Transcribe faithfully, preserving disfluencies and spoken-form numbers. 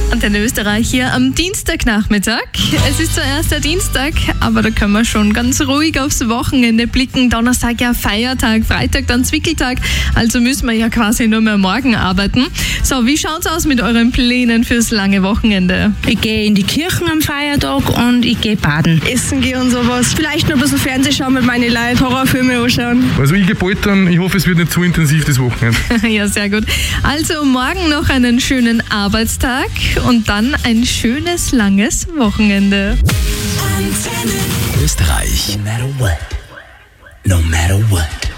Antenne Österreich hier am Dienstagnachmittag. Es ist zwar erst der Dienstag, aber da können wir schon ganz ruhig aufs Wochenende blicken. Donnerstag ja Feiertag, Freitag dann Zwickeltag, also müssen wir ja quasi nur mehr morgen arbeiten. So, wie schaut's aus mit euren Plänen fürs lange Wochenende? Ich gehe in die Kirchen am Feiertag und ich gehe baden. Essen gehen und sowas. Vielleicht noch ein bisschen Fernsehen schauen mit meinen Leuten, Horrorfilme anschauen. Also ich gehe bald dann, ich hoffe es wird nicht zu intensiv das Wochenende. Ja, sehr gut. Also morgen noch einen schönen Arbeitstag und dann ein schönes, langes Wochenende. Österreich. No matter what. No matter what.